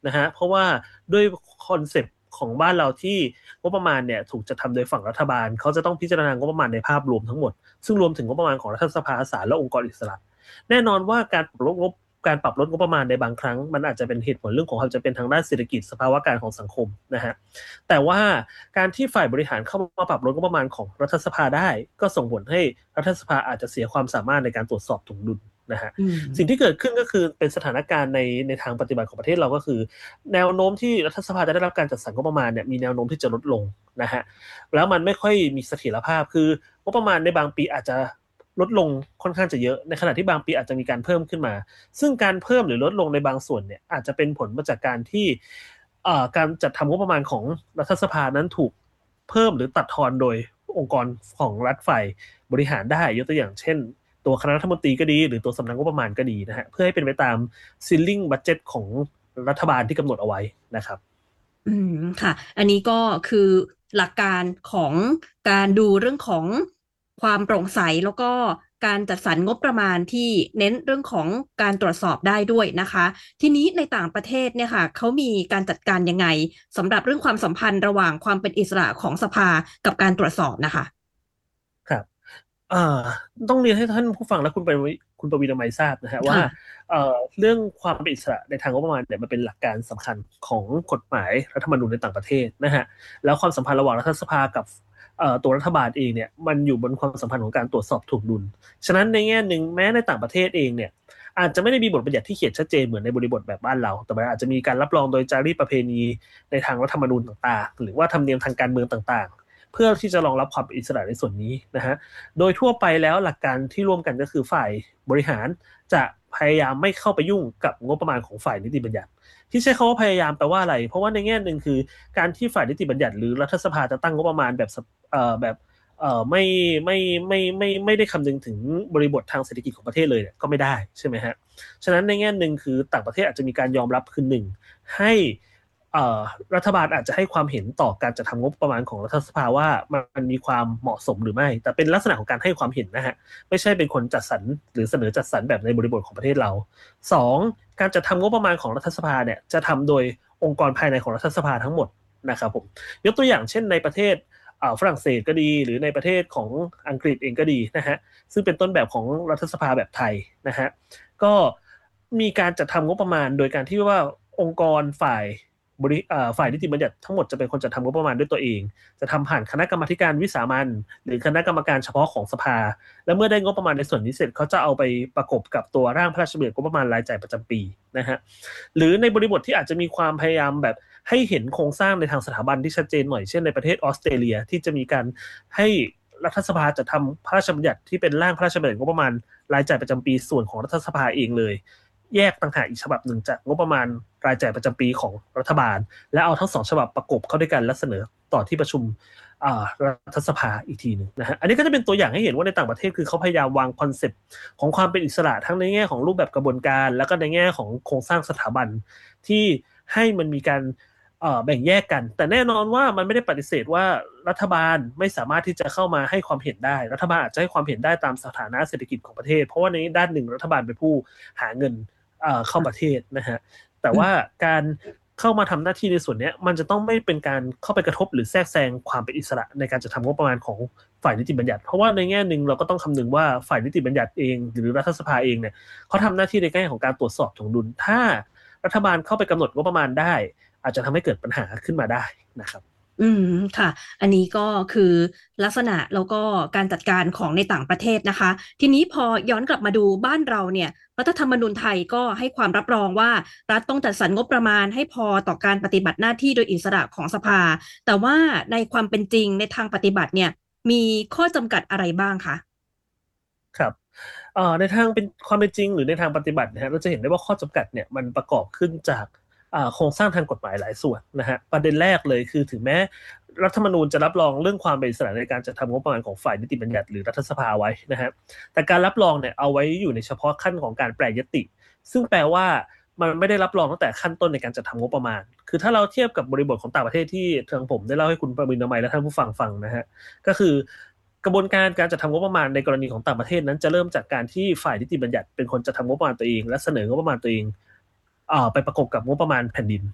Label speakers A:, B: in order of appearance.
A: นะฮะเพราะว่าด้วยคอนเซปต์ของบ้านเราที่งบประมาณเนี่ยถูกจัดทำโดยฝั่งรัฐบาลเขาจะต้องพิจารณางบประมาณในภาพรวมทั้งหมดซึ่งรวมถึงงบประมาณของรัฐสภาศาลและองค์กรอิสระแน่นอนว่าการปรับลดงบประมาณในบางครั้งมันอาจจะเป็นเหตุผลเรื่องของความจำเป็นทางด้านเศรษฐกิจสภาวะการของสังคมนะฮะแต่ว่าการที่ฝ่ายบริหารเข้ามาปรับลดงบประมาณของรัฐสภาได้ก็ส่งผลให้รัฐสภาอาจจะเสียความสามารถในการตรวจสอบถวงดุลนะฮะ
B: อืม
A: สิ่งที่เกิดขึ้นก็คือเป็นสถานการณ์ในทางปฏิบัติของประเทศเราก็คือแนวโน้มที่รัฐสภาจะได้รับการจัดสรรงบประมาณเนี่ยมีแนวโน้มที่จะลดลงนะฮะแล้วมันไม่ค่อยมีเสถียรภาพคืองบประมาณในบางปีอาจจะลดลงค่อนข้างจะเยอะในขณะที่บางปีอาจจะมีการเพิ่มขึ้นมาซึ่งการเพิ่มหรือลดลงในบางส่วนเนี่ยอาจจะเป็นผลมาจากการที่การจัดทำงบประมาณของรัฐสภานั้นถูกเพิ่มหรือตัดทอนโดยองค์กรของรัฐฝ่ายบริหารได้ยกตัวอย่างเช่นตัวคณะรัฐมนตรีก็ดีหรือตัวสำนักงบประมาณก็ดีนะฮะเพื่อให้เป็นไปตามซีลลิ่งบัดเจ็ตของรัฐบาลที่กำหนดเอาไว้นะครับ
B: อืมค่ะอันนี้ก็คือหลักการของการดูเรื่องของความโปร่งใสแล้วก็การจัดสรรงบประมาณที่เน้นเรื่องของการตรวจสอบได้ด้วยนะคะทีนี้ในต่างประเทศเนี่ยค่ะเขามีการจัดการยังไงสำหรับเรื่องความสัมพันธ์ระหว่างความเป็นอิสระของสภากับการตรวจสอบนะคะ
A: ครับ อ่าต้องเรียนให้ท่านผู้ฟังและคุณประวินามัยทราบนะฮะว่า
B: ค่ะ
A: เรื่องความเป็นอิสระในทางงบประมาณเนี่ยมันเป็นหลักการสำคัญของกฎหมายรัฐธรรมนูญในต่างประเทศนะฮะแล้วความสัมพันธ์ระหว่างรัฐสภากับตัวรัฐบาลเองเนี่ยมันอยู่บนความสัมพันธ์ของการตรวจสอบถ่วงดุลฉะนั้นในแง่หนึ่งแม้ในต่างประเทศเองเนี่ยอาจจะไม่ได้มีบทบัญญัติที่เขียนชัดเจนเหมือนในบริบทแบบบ้านเราแต่มันอาจจะมีการรับรองโดยจารีตประเพณีในทางรัฐธรรมนูญต่างๆหรือว่าธรรมเนียมทางการเมืองต่างๆเพื่อที่จะรองรับความเป็นอิสระในส่วนนี้นะฮะ โดยทั่วไปแล้วหลักการที่ร่วมกันก็คือฝ่ายบริหารจะพยายามไม่เข้าไปยุ่งกับงบประมาณของฝ่ายนิติบัญญัติที่ใช้คำว่าพยายามแปลว่าอะไรเพราะว่าในแง่หนึ่งคือการที่ฝ่ายนิติบัญญัติหรือรัฐสภาจะตั้งงบประมาณแบบแบบไม่ไม่ได้คำนึงถึงบริบททางเศรษฐกิจของประเทศเลยเนี่ยก็ไม่ได้ใช่ไหมฮะฉะนั้นในแง่หนึ่งคือต่างประเทศอาจจะมีการยอมรับคือหนึ่งให้เอ่อรัฐบาลอาจจะให้ความเห็นต่อการจัดทำงบประมาณของรัฐสภาว่ามันมีความเหมาะสมหรือไม่แต่เป็นลักษณะของการให้ความเห็นนะฮะไม่ใช่เป็นคนจัดสรรหรือเสนอจัดสรรแบบในบริบทของประเทศเราสองการจัดทำงบประมาณของรัฐสภาเนี่ยจะทำโดยองค์กรภายในของรัฐสภาทั้งหมดนะครับผมยกตัวอย่างเช่นในประเทศฝรั่งเศสก็ดีหรือในประเทศของอังกฤษเองก็ดีนะฮะซึ่งเป็นต้นแบบของรัฐสภาแบบไทยนะฮะก็มีการจัดทำงบประมาณโดยการที่ว่าองค์กรฝ่ายนิติบัญญัติทั้งหมดจะเป็นคนจัดทำงบประมาณด้วยตัวเองจะทำผ่านคณะกรรมาธิการวิสามัญหรือคณะกรรมการเฉพาะของสภาและเมื่อได้งบประมาณในส่วนนี้เสร็จเขาจะเอาไปประกบกับตัวร่างพระราชบัญญัติงบประมาณรายจ่ายประจำปีนะฮะหรือในบริบทที่อาจจะมีความพยายามแบบให้เห็นโครงสร้างในทางสถาบันที่ชัดเจนหน่อยเช่นในประเทศออสเตรเลียที่จะมีการให้รัฐสภาจะทำพระราชบัญญัติที่เป็นร่างพระราชบัญญัติงบประมาณรายจ่ายประจำปีส่วนของรัฐสภาเองเลยแยกต่างหากอีกฉบับหนึ่งจากงบประมาณรายจ่ายประจำปีของรัฐบาล และเอาทั้งสองฉบับประกบเข้าด้วยกันและเสนอต่อที่ประชุมรัฐสภาอีกทีหนึ่งนะฮะอันนี้ก็จะเป็นตัวอย่างให้เห็นว่าในต่างประเทศคือเขาพยายามวางคอนเซปต์ของความเป็นอิสระทั้งในแง่ของรูปแบบกระบวนการแล้วก็ในแง่ของโครงสร้างสถาบันที่ให้มันมีการแบ่งแยกกันแต่แน่นอนว่ามันไม่ได้ปฏิเสธว่ารัฐบาลไม่สามารถที่จะเข้ามาให้ความเห็นได้รัฐบาลอาจจะให้ความเห็นได้ตามสถานะเศรษฐกิจของประเทศเพราะว่าในด้านหนึ่งรัฐบาลเป็นผู้หาเงินเข้าประเทศนะฮะ แต่ว่าการเข้ามาทำหน้าที่ในส่วนนี้มันจะต้องไม่เป็นการเข้าไปกระทบหรือแทรกแซงความเป็นอิสระในการจะทำงบประมาณของฝ่ายนิติบัญญัติเพราะว่าในแง่หนึ่งเราก็ต้องคำนึงว่าฝ่ายนิติบัญญัติเองหรือรัฐสภาเองเนี่ยเขาทำหน้าที่ในแง่ของการตรวจสอบถ่วงดุลถ้ารัฐบาลเข้าไปกำหนดงบประมาณได้อาจจะทำให้เกิดปัญหาขึ้นมาได้นะครับ
B: อืมค่ะอันนี้ก็คือลักษณะแล้วก็การจัดการของในต่างประเทศนะคะทีนี้พอย้อนกลับมาดูบ้านเราเนี่ยรัฐธรรมนูญไทยก็ให้ความรับรองว่ารัฐต้องจัดสรรงบประมาณให้พอต่อการปฏิบัติหน้าที่โดยอิสระของสภาแต่ว่าในความเป็นจริงในทางปฏิบัติเนี่ยมีข้อจำกัดอะไรบ้างคะ
A: ครับในทางเป็นความเป็นจริงหรือในทางปฏิบัตินะฮะเราจะเห็นได้ว่าข้อจำกัดเนี่ยมันประกอบขึ้นจากโครงสร้างทางกฎหมายหลายส่วนนะฮะประเด็นแรกเลยคือถึงแม้รัฐธรรมนูญจะรับรองเรื่องความเป็นอิสระในการจัดทำงบประมาณของฝ่ายนิติบัญญัติหรือรัฐสภาไว้นะฮะแต่การรับรองเนี่ยเอาไว้อยู่ในเฉพาะขั้นของการแปรยติซึ่งแปลว่ามันไม่ได้รับรองตั้งแต่ขั้นต้นในการจัดทำงบประมาณคือถ้าเราเทียบกับบริบทของต่างประเทศที่ทางผมได้เล่าให้คุณประมินทร์มัยและท่านผู้ฟังฟังนะฮะก็คือ กระบวนการการจัดทำงบประมาณในกรณีของต่างประเทศนั้นจะเริ่มจากการที่ฝ่ายนิติบัญญัติเป็นคนจัดทำงบประมาณตัวเองและเสนองบประมาณตัวเองไปประกบกับงบประมาณแผ่นดิน